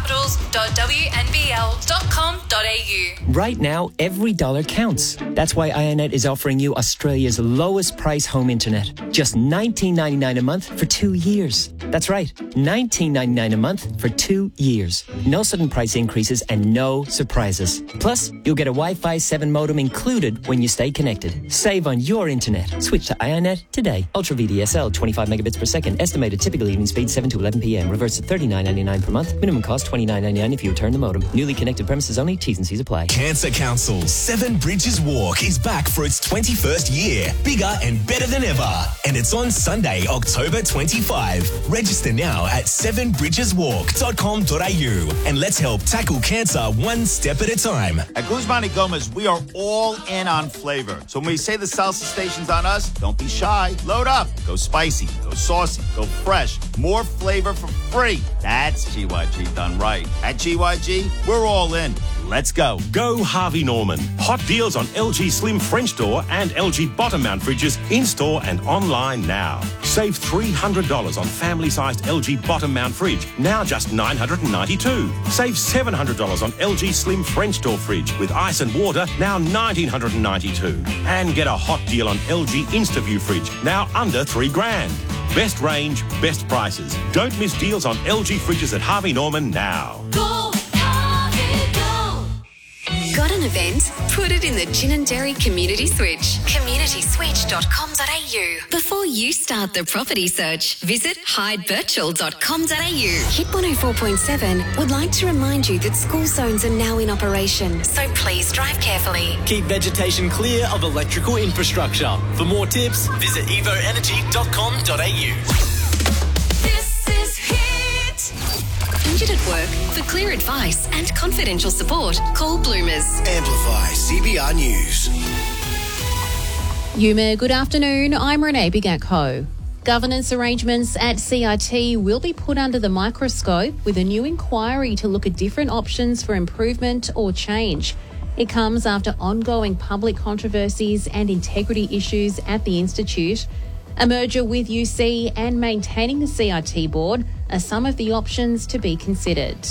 capitals.wnbl.com.au. Right now, every dollar counts. That's why IONET is offering you Australia's lowest price home internet. Just $19.99 a month for 2 years. That's right, $19.99 a month for 2 years. No sudden price increases and no surprises. Plus, you'll get a Wi-Fi 7 modem included when you stay connected. Save on your internet. Switch to IONET today. Ultra VDSL, 25 megabits per second. Estimated typical evening speed 7 to 11 p.m. Reverse at $39.99 per month. Minimum cost $29.99 if you return the modem. Newly connected premises only. T's and C's apply. Cancer Council 7 Bridges Walk is back for its 21st year. Bigger and better than ever. And it's on Sunday, October 25. Register now at 7bridgeswalk.com.au and let's help tackle cancer one step at a time. At Guzman y Gomez, we are all in on flavor. So when we say the salsa station's on us, don't be shy. Load up. Go spicy. Go saucy. Go fresh. More flavor for free. That's GYG done right. At GYG, we're all in. Let's go. Go Harvey Norman. Hot deals on LG Slim French door and LG bottom mount fridges in-store and online now. Save $300 on family-sized LG bottom mount fridge, now just $992. Save $700 on LG Slim French door fridge with ice and water, now $1,992. And get a hot deal on LG InstaView fridge, now under $3,000. Best range, best prices. Don't miss deals on LG fridges at Harvey Norman now. Go, Harvey, go! Got an event? Put it in the Gin and Dairy Community Switch. communityswitch.com.au. Before you start the property search, visit hidevirtual.com.au. Hit 104.7 would like to remind you that school zones are now in operation, so please drive carefully. Keep vegetation clear of electrical infrastructure. For more tips, visit evoenergy.com.au. This is Hit. Injured at work? For clear advice and confidential support, call Bloomers. Amplify CBR News. Yuma, good afternoon. I'm Renee Bigakho. Governance arrangements at CIT will be put under the microscope with a new inquiry to look at different options for improvement or change. It comes after ongoing public controversies and integrity issues at the Institute. A merger with UC and maintaining the CIT board are some of the options to be considered.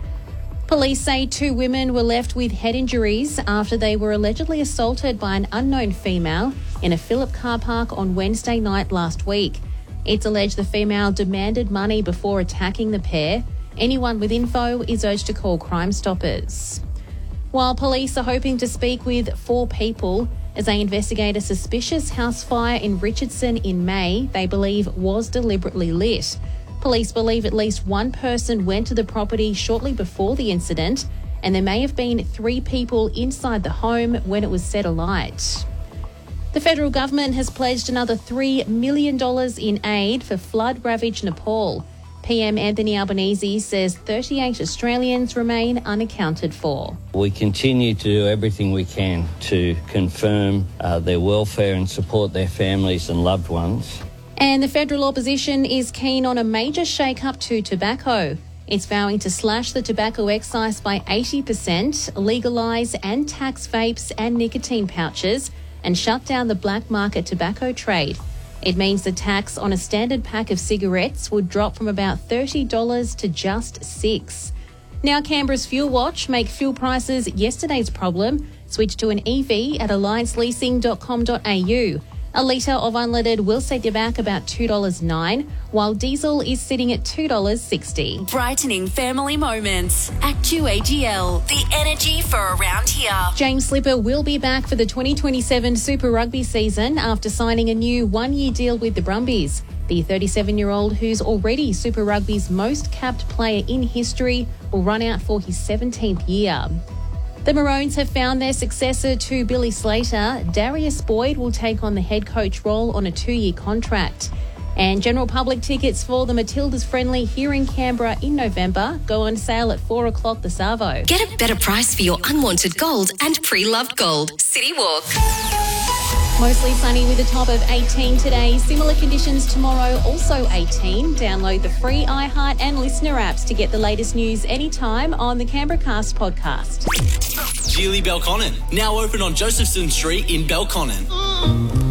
Police say 2 women were left with head injuries after they were allegedly assaulted by an unknown female in a Phillip car park on Wednesday night last week. It's alleged the female demanded money before attacking the pair. Anyone with info is urged to call Crime Stoppers. While police are hoping to speak with 4 people as they investigate a suspicious house fire in Richardson in May they believe was deliberately lit. Police believe at least one person went to the property shortly before the incident, and there may have been 3 people inside the home when it was set alight. The federal government has pledged another $3 million in aid for flood-ravaged Nepal. PM Anthony Albanese says 38 Australians remain unaccounted for. We continue to do everything we can to confirm their welfare and support their families and loved ones. And the federal opposition is keen on a major shake-up to tobacco. It's vowing to slash the tobacco excise by 80%, legalise and tax vapes and nicotine pouches, and shut down the black market tobacco trade. It means the tax on a standard pack of cigarettes would drop from about $30 to just $6. Now Canberra's Fuel Watch make fuel prices yesterday's problem. Switch to an EV at allianceleasing.com.au. A litre of unleaded will set you back about $2.09, while diesel is sitting at $2.60. Brightening family moments at QAGL. The energy for around here. James Slipper will be back for the 2027 Super Rugby season after signing a new 1-year deal with the Brumbies. The 37-year-old, who's already Super Rugby's most capped player in history, will run out for his 17th year. The Maroons have found their successor to Billy Slater. Darius Boyd will take on the head coach role on a 2-year contract. And general public tickets for the Matildas friendly here in Canberra in November go on sale at 4 o'clock this Arvo. Get a better price for your unwanted gold and pre-loved gold. City Walk. Mostly sunny with a top of 18 today. Similar conditions tomorrow, also 18. Download the free iHeart and Listener apps to get the latest news anytime on the Canberra Cast podcast. Geely Belconnen, now open on Josephson Street in Belconnen.